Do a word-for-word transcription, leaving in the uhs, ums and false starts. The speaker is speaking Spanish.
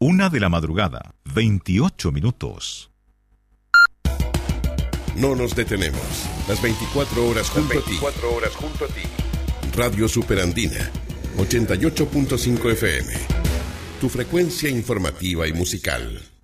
Una de la madrugada, veintiocho minutos. No nos detenemos. Las veinticuatro horas junto Las veinticuatro a ti. horas junto a ti. Radio Superandina, ochenta y ocho punto cinco F M. Tu frecuencia informativa y musical.